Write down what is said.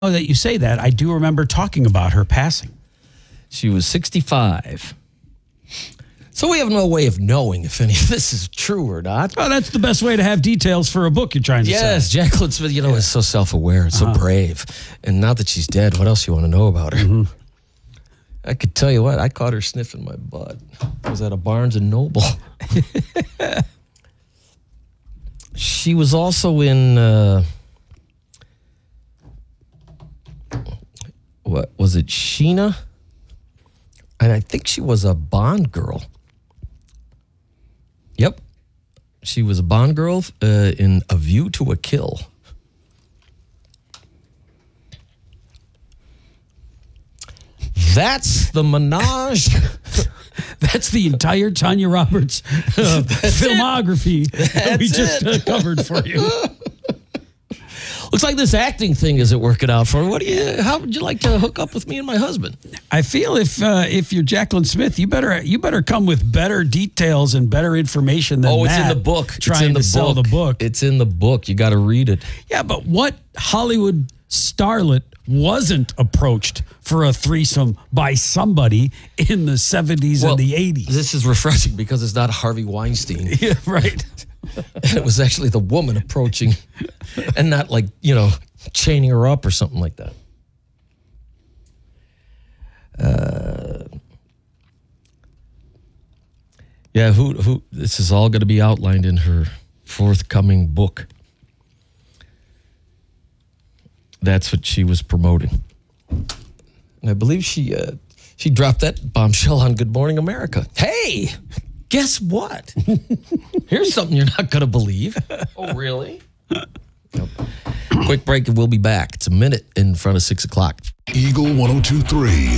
that you say that, I do remember talking about her passing. She was 65. So we have no way of knowing if any of this is true or not. Oh, that's the best way to have details for a book you're trying to sell. Yes, Jacqueline Smith, is so self-aware and so brave. And now that she's dead, what else you want to know about her? I could tell you what, I caught her sniffing my butt. I was at a Barnes & Noble. She was also in, what was it, Sheena? And I think she was a Bond girl. Yep. She was a Bond girl in A View to a Kill. That's the menage. That's the entire Tanya Roberts filmography that we just covered for you. Looks like this acting thing isn't working out for her. How would you like to hook up with me and my husband? I feel if you're Jacqueline Smith, you better come with better details and better information than it's in the book. Trying to sell the book. It's in the book. You got to read it. Yeah, but what Hollywood starlet wasn't approached for a threesome by somebody in the 70s and the 80s? This is refreshing because it's not Harvey Weinstein. Yeah, right. And it was actually the woman approaching and not chaining her up or something like that. Who this is all going to be outlined in her forthcoming book. That's what she was promoting. And I believe she dropped that bombshell on Good Morning America. Hey, guess what? Here's something you're not going to believe. Oh, really? Yep. Quick break and we'll be back. It's a minute in front of 6 o'clock. Eagle 102.3.